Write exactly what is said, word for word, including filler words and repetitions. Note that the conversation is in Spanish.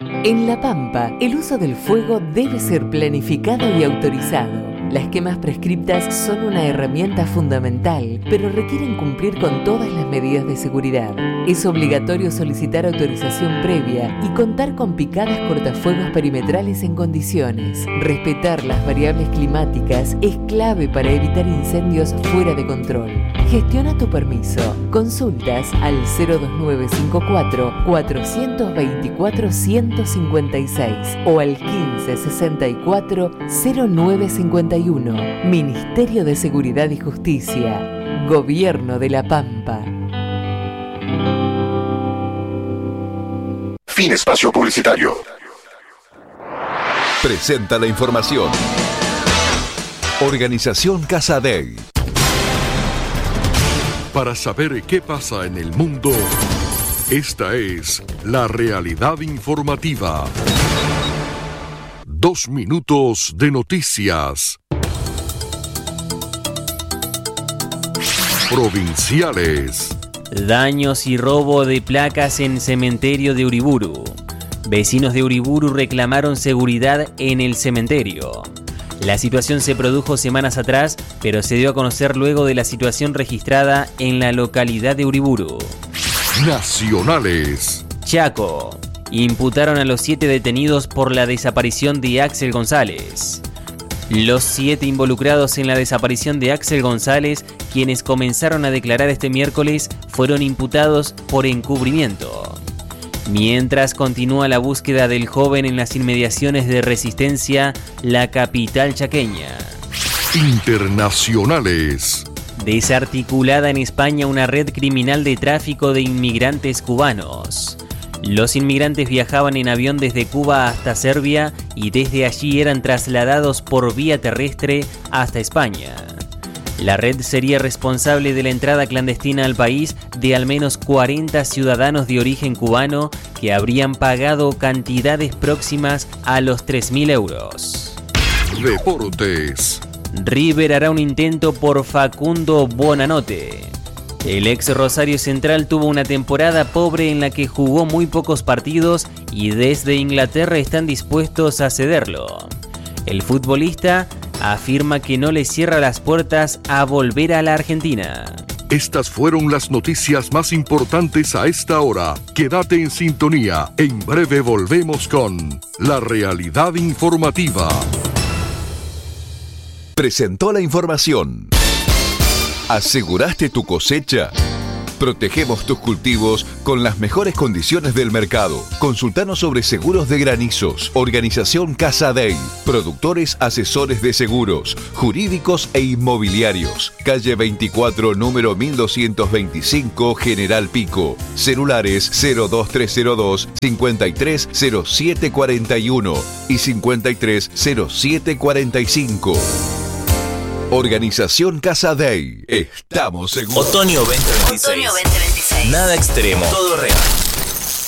En La Pampa, el uso del fuego debe ser planificado y autorizado. Las quemas prescriptas son una herramienta fundamental, pero requieren cumplir con todas las medidas de seguridad. Es obligatorio solicitar autorización previa y contar con picadas cortafuegos perimetrales en condiciones. Respetar las variables climáticas es clave para evitar incendios fuera de control. Gestiona tu permiso. Consultas al cero dos nueve cinco cuatro, cuatro dos cuatro, uno cinco seis o al quince sesenta y cuatro, cero nueve cincuenta y uno. Ministerio de Seguridad y Justicia. Gobierno de La Pampa. Fin espacio publicitario. Presenta la información. Organización Casadei. Para saber qué pasa en el mundo, esta es la realidad informativa. Dos minutos de noticias. Provinciales. Daños y robo de placas en cementerio de Uriburu. Vecinos de Uriburu reclamaron seguridad en el cementerio. La situación se produjo semanas atrás, pero se dio a conocer luego de la situación registrada en la localidad de Uriburu. Nacionales. Chaco. Imputaron a los siete detenidos por la desaparición de Axel González. Los siete involucrados en la desaparición de Axel González, quienes comenzaron a declarar este miércoles, fueron imputados por encubrimiento. Mientras continúa la búsqueda del joven en las inmediaciones de Resistencia, la capital chaqueña. Internacionales. Desarticulada en España una red criminal de tráfico de inmigrantes cubanos. Los inmigrantes viajaban en avión desde Cuba hasta Serbia y desde allí eran trasladados por vía terrestre hasta España. La red sería responsable de la entrada clandestina al país de al menos cuarenta ciudadanos de origen cubano que habrían pagado cantidades próximas a los tres mil euros. Deportes. River hará un intento por Facundo Buonanotte. El ex Rosario Central tuvo una temporada pobre en la que jugó muy pocos partidos y desde Inglaterra están dispuestos a cederlo. El futbolista afirma que no le cierra las puertas a volver a la Argentina. Estas fueron las noticias más importantes a esta hora. Quédate en sintonía. En breve volvemos con La Realidad Informativa. Presentó la información. ¿Aseguraste tu cosecha? Protegemos tus cultivos con las mejores condiciones del mercado. Consultanos sobre seguros de granizos. Organización Casadei. Productores asesores de seguros, jurídicos e inmobiliarios. Calle veinticuatro, número mil doscientos veinticinco, General Pico. Celulares cero dos tres cero dos, cincuenta y tres cero siete cuarenta y uno y cincuenta y tres cero siete cuarenta y cinco. Organización Casadei. Estamos seguros. Otoño veinte veintiséis. Otoño veinte veintiséis. Nada extremo. Todo real.